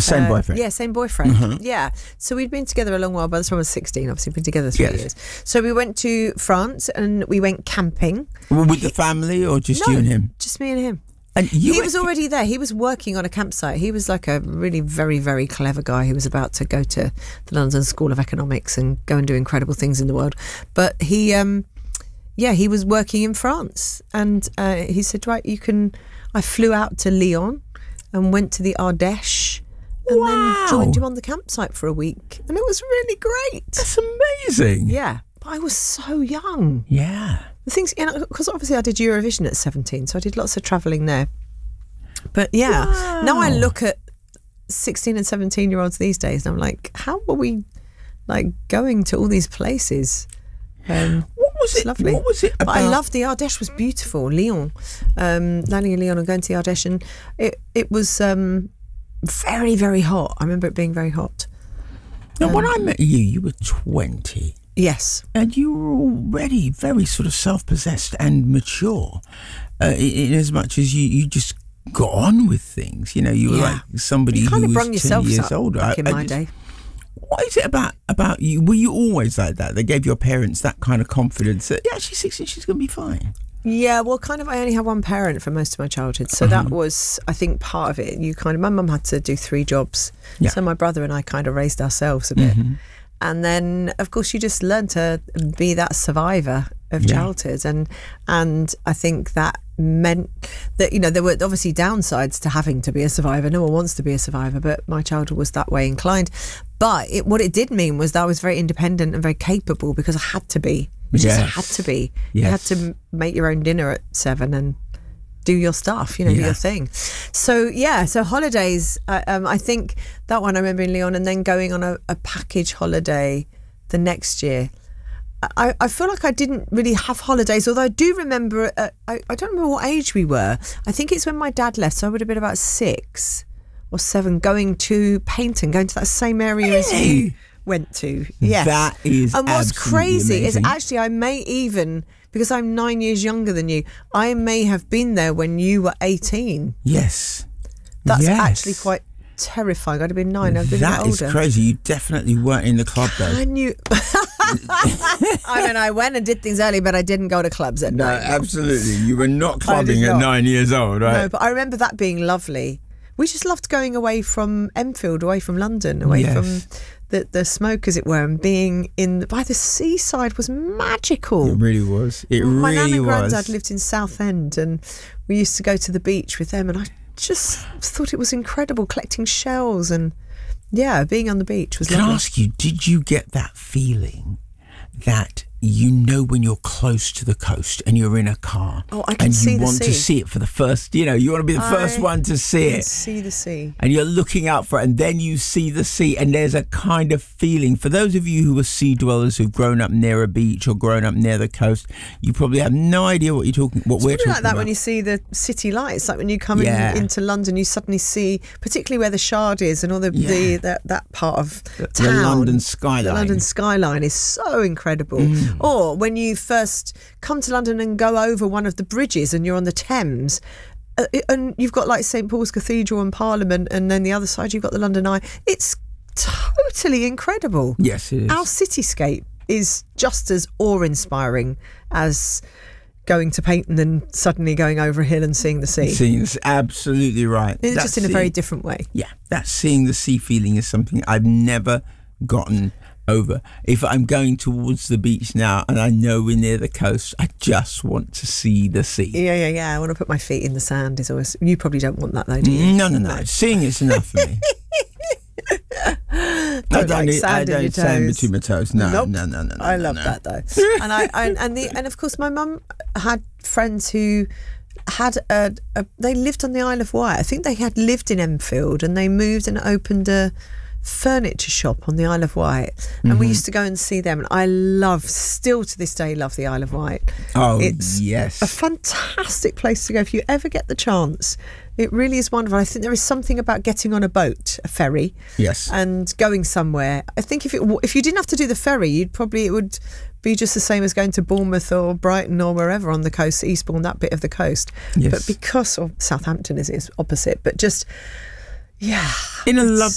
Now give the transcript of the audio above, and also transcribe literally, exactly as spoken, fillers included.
same uh, boyfriend? Yeah, same boyfriend. Mm-hmm. Yeah. So we'd been together a long while. By the time I was sixteen, obviously, been together three Yes. years. So we went to France and we went camping. With the family or just No, you and him? just me and him. And you He went- was already there. He was working on a campsite. He was like a really very, very clever guy who was about to go to the London School of Economics and go and do incredible things in the world. But he, um, yeah, he was working in France. And uh, he said, right, you can... I flew out to Lyon and went to the Ardèche and Wow. then joined him on the campsite for a week. And it was really great. That's amazing. Yeah. But I was so young. Yeah. The things, you know, because obviously I did Eurovision at seventeen, so I did lots of travelling there. But yeah, Wow. now I look at sixteen and seventeen year olds these days and I'm like, how were we like going to all these places? Um, What was it's it? lovely. What was it But about? I loved the Ardèche was beautiful. Lyon, um, landing in Lyon and going to the Ardèche, and it it was um, very very hot. I remember it being very hot. Now, when um, I met you, you were twenty. Yes. And you were already very sort of self-possessed and mature, uh, in, in as much as you, you just got on with things. You know, you were Yeah. like somebody You kind who of was brung ten yourself years up older. back in I- I my just- day. What is it about about you? Were you always like that? They gave your parents that kind of confidence that, yeah, she's sixteen, she's going to be fine. Yeah, well, kind of. I only had one parent for most of my childhood, so that was, I think, part of it. You kind of, my mum had to do three jobs, Yeah. so my brother and I kind of raised ourselves a bit, Mm-hmm. and then, of course, you just learn to be that survivor of Yeah. childhood, and and I think that meant that, you know, there were obviously downsides to having to be a survivor. No one wants to be a survivor, but my childhood was that way inclined. But it, what it did mean was that I was very independent and very capable because I had to be. You just Yes. had to be. You had Yes. to m- make your own dinner at seven and do your stuff, you know, do Yeah. your thing. So yeah, so holidays. Uh, um, I think that one I remember in Lyon, and then going on a, a package holiday the next year. I, I feel like I didn't really have holidays, although I do remember. Uh, I, I don't remember what age we were. I think it's when my dad left, so I would have been about six or seven, going to Paynton, going to that same area as you Really? went to. Yes. That is And what's absolutely crazy amazing. is actually I may even, because I'm nine years younger than you, I may have been there when you were eighteen. Yes. That's Yes. actually quite terrifying. I'd have been nine. I'd been That a bit is older. crazy. You definitely weren't in the club though. Can you? I mean, I went and did things early, but I didn't go to clubs at No, night. absolutely. You were not clubbing did at not. nine years old, right? No, but I remember that being lovely. We just loved going away from Enfield, away from London, away Yes. from the, the smoke, as it were, and being in by the seaside was magical. It really was. It My nan really and was. granddad lived in Southend, and we used to go to the beach with them, and I just thought it was incredible, collecting shells and yeah, being on the beach was Can I lovely. ask you, did you get that feeling that you know when you're close to the coast and you're in a car Oh, I can and see you the want to sea. see it for the first, you know, you want to be the first I one to see can it. see the sea. And you're looking out for it, and then you see the sea, and there's a kind of feeling. For those of you who are sea dwellers who've grown up near a beach or grown up near the coast, you probably have no idea what you're talking, what It's we're probably talking like that about. when you see the city lights, like when you come Yeah. in, into London, you suddenly see, particularly where the Shard is and all the, Yeah. the that, that part of the town. London skyline. The London skyline is so incredible. Mm. Or when you first come to London and go over one of the bridges and you're on the Thames, uh, and you've got like St Paul's Cathedral and Parliament, and then the other side you've got the London Eye. It's totally incredible. Yes, it is. Our cityscape is just as awe-inspiring as going to Paynton and suddenly going over a hill and seeing the sea. Seeing this, absolutely right. It's That just in a very sea- different way. Yeah, that seeing the sea feeling is something I've never gotten over. If I'm going towards the beach now and I know we're near the coast, I just want to see the sea. Yeah, yeah, yeah. I want to put my feet in the sand. Is always. You probably don't want that though, do you? No, no, no. Seeing it's enough for me. I don't like need. I sand in don't your sand toes. between my toes. No, Nope. no, no, no, no. I no, love no. that though. and I, I and the and of course my mum had friends who had a, a they lived on the Isle of Wight. I think they had lived in Enfield and they moved and opened a furniture shop on the Isle of Wight, and Mm-hmm. we used to go and see them, and I love, still to this day love the Isle of Wight. Oh, It's yes. a fantastic place to go if you ever get the chance. It really is wonderful. I think there is something about getting on a boat, a ferry, Yes. and going somewhere. I think if it if you didn't have to do the ferry, you'd probably it would be just the same as going to Bournemouth or Brighton or wherever on the coast, Eastbourne, that bit of the coast. Yes. But because of Southampton is is opposite, but just yeah, In a it's- love